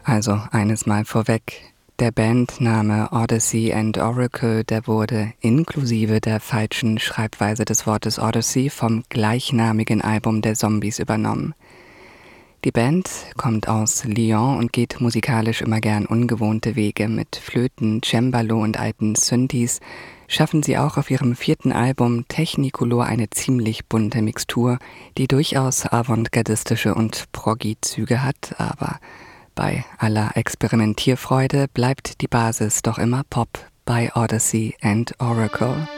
Also eines mal vorweg, der Bandname Odyssey and Oracle, der wurde inklusive der falschen Schreibweise des Wortes Odyssey vom gleichnamigen Album der Zombies übernommen. Die Band kommt aus Lyon und geht musikalisch immer gern ungewohnte Wege. Mit Flöten, Cembalo und alten Synthes schaffen sie auch auf ihrem 4. Album Technicolor eine ziemlich bunte Mixtur, die durchaus avantgardistische und proggy-Züge hat, aber bei aller Experimentierfreude bleibt die Basis doch immer Pop bei Odyssey and Oracle.